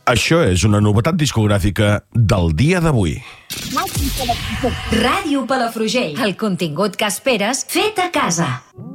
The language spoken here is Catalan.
Això és una novetat discogràfica del dia d'avui. Ràdio Palafrugell. El contingut que esperes fet a casa.